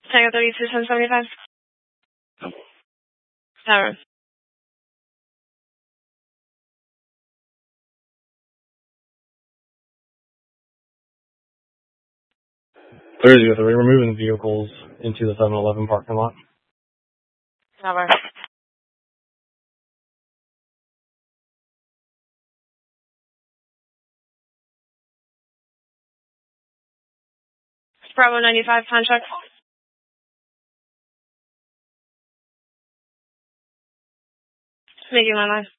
Tango 32, 1075. Tower. Thursday, we're removing vehicles into the 7-Eleven parking lot. Tower. Bravo 95, contract. Making my line.